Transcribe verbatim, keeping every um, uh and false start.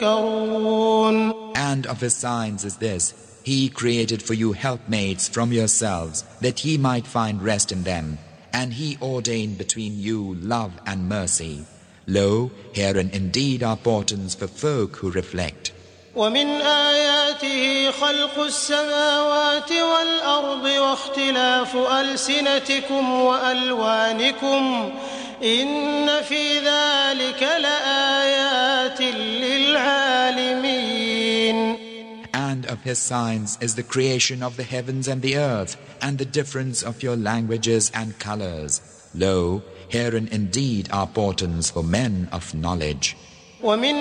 تذكرون. And of his signs is this: He created for you helpmates from yourselves, that ye might find rest in them, and He ordained between you love and mercy. Lo, herein indeed are portents for folk who reflect. ومن آياته خلق السماوات والأرض واختلاف ألسنتكم وألوانكم إن في ذلك لآيات للعالمين. And of His signs is the creation of the heavens and the earth, and the difference of your languages and colors. Lo, herein indeed are portents for men of knowledge. ومن